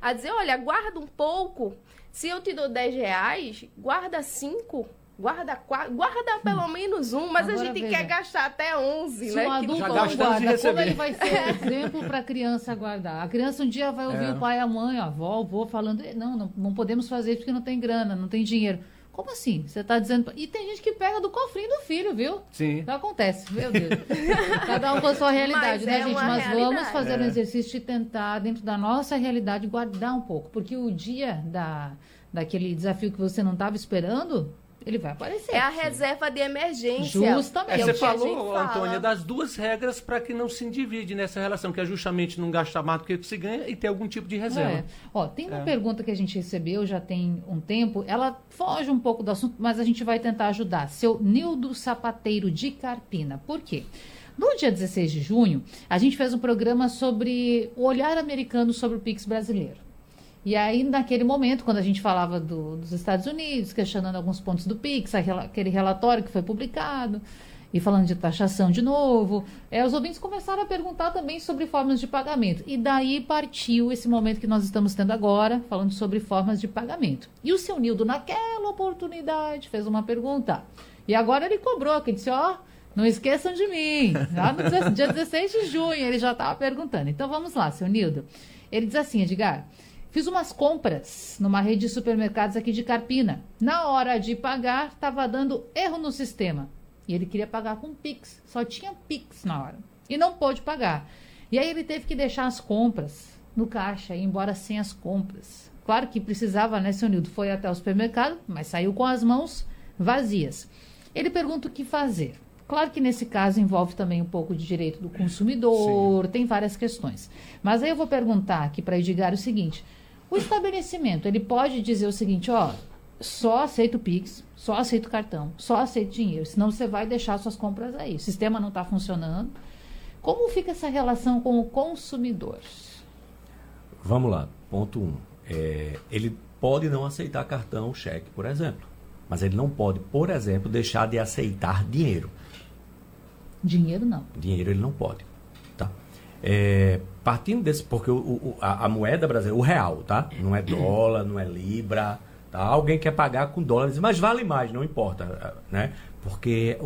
a dizer, olha, guarda um pouco, se eu te dou R$10, guarda 5, guarda 4, guarda pelo menos um, mas agora, a gente veja, quer gastar até 11, se né? o adulto já não gasta antes de guarda, como receber. ele vai ser exemplo para a criança guardar? A criança um dia vai ouvir o pai, a mãe, a avó, o avô falando, não podemos fazer isso porque não tem grana, não tem dinheiro. Como assim? Você está dizendo... E tem gente que pega do cofrinho do filho, viu? Sim. Não acontece, meu Deus. Cada um com a sua realidade, Mas né, é gente? uma Mas vamos realidade. fazer um exercício de tentar, dentro da nossa realidade, guardar um pouco. Porque o dia daquele desafio que você não estava esperando, ele vai aparecer. É a reserva de emergência. Justamente. que é o Você que a gente falou, fala. Antônia, das duas regras para que não se endivide nessa relação, que é justamente não gastar mais do que se ganha e ter algum tipo de reserva. É. Ó, tem uma pergunta que a gente recebeu já tem um tempo, ela foge um pouco do assunto, mas a gente vai tentar ajudar. Seu Nildo Sapateiro de Carpina. Por quê? No dia 16 de junho, a gente fez um programa sobre o olhar americano sobre o Pix brasileiro. E aí, naquele momento, quando a gente falava dos Estados Unidos, questionando alguns pontos do Pix, aquele relatório que foi publicado, e falando de taxação de novo, os ouvintes começaram a perguntar também sobre formas de pagamento. E daí partiu esse momento que nós estamos tendo agora, falando sobre formas de pagamento. E o seu Nildo, naquela oportunidade, fez uma pergunta. E agora ele cobrou, que disse, não esqueçam de mim. Lá no dia 16 de junho, ele já estava perguntando. Então, vamos lá, seu Nildo. Ele diz assim, Edgar... Fiz umas compras numa rede de supermercados aqui de Carpina. Na hora de pagar, estava dando erro no sistema. E ele queria pagar com Pix. Só tinha Pix na hora. E não pôde pagar. E aí ele teve que deixar as compras no caixa e ir embora sem as compras. Claro que precisava, né, seu Nildo? Foi até o supermercado, mas saiu com as mãos vazias. Ele pergunta o que fazer. Claro que nesse caso envolve também um pouco de direito do consumidor, sim, tem várias questões. Mas aí eu vou perguntar aqui para Edgar o seguinte... O estabelecimento, ele pode dizer o seguinte, só aceito Pix, só aceito cartão, só aceito dinheiro, senão você vai deixar suas compras aí. O sistema não está funcionando. Como fica essa relação com o consumidor? Vamos lá, ponto 1. Ele pode não aceitar cartão, cheque, por exemplo. Mas ele não pode, por exemplo, deixar de aceitar dinheiro. Dinheiro não. Dinheiro ele não pode. Tá? Partindo desse, porque a moeda brasileira, o real, tá? Não é dólar, não é libra, tá? Alguém quer pagar com dólares, mas vale mais, não importa, né? Porque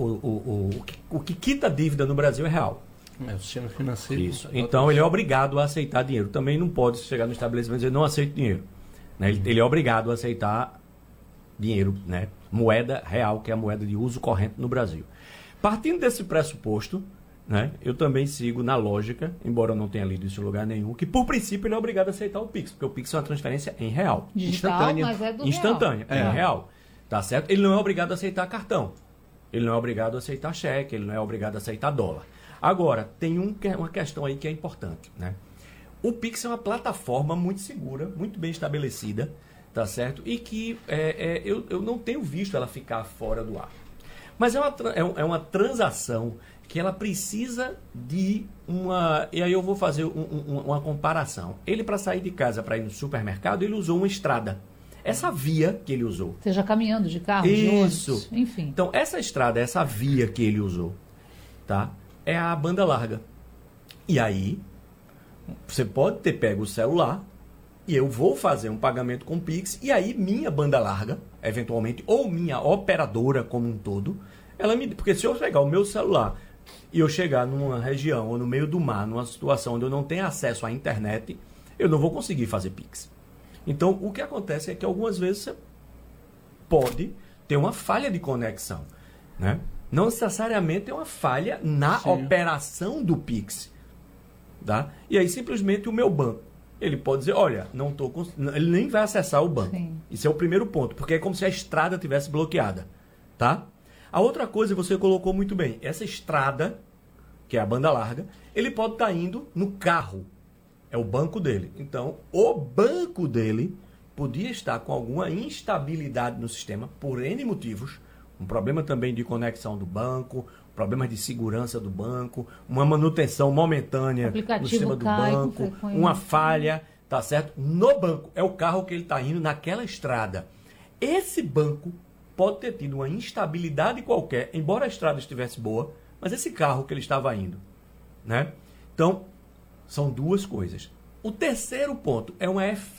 o que quita dívida no Brasil é real. É o sistema financeiro. Isso. Então ele é obrigado a aceitar dinheiro. Também não pode chegar no estabelecimento e dizer não aceito dinheiro. Né? Ele é obrigado a aceitar dinheiro, né? Moeda real, que é a moeda de uso corrente no Brasil. Partindo desse pressuposto, né, eu também sigo na lógica, embora eu não tenha lido isso em lugar nenhum, que por princípio ele é obrigado a aceitar o Pix, porque o Pix é uma transferência em real. Digital, instantânea. mas é do Instantânea, real. em real. Tá certo? Ele não é obrigado a aceitar cartão. Ele não é obrigado a aceitar cheque, ele não é obrigado a aceitar dólar. Agora, tem uma questão aí que é importante, né? O Pix é uma plataforma muito segura, muito bem estabelecida, tá certo? E que eu não tenho visto ela ficar fora do ar. Mas é uma transação que ela precisa de uma... E aí eu vou fazer uma comparação. Ele, para sair de casa, para ir no supermercado, ele usou uma estrada. Essa via que ele usou. Seja caminhando de carro, de ônibus, enfim. Então, essa estrada, essa via que ele usou, tá? É a banda larga. E aí, você pode ter pego o celular e eu vou fazer um pagamento com Pix e aí minha banda larga, eventualmente, ou minha operadora como um todo, ela me... Porque se eu pegar o meu celular e eu chegar numa região ou no meio do mar, numa situação onde eu não tenho acesso à internet, eu não vou conseguir fazer Pix. Então, o que acontece é que algumas vezes você pode ter uma falha de conexão, né? Não necessariamente é uma falha na operação do Pix, tá? E aí, simplesmente, o meu banco, ele pode dizer, olha, não tô ele nem vai acessar o banco. Sim. Isso é o primeiro ponto, porque é como se a estrada tivesse bloqueada, tá? A outra coisa, você colocou muito bem, essa estrada, que é a banda larga, ele pode estar indo no carro. É o banco dele. Então, o banco dele podia estar com alguma instabilidade no sistema, por N motivos. Um problema também de conexão do banco, problemas de segurança do banco, uma manutenção momentânea no sistema do banco, uma falha, tá certo? No banco. É o carro que ele está indo naquela estrada. Esse banco pode ter tido uma instabilidade qualquer, embora a estrada estivesse boa, mas esse carro que ele estava indo, né? Então, são duas coisas. O terceiro ponto é uma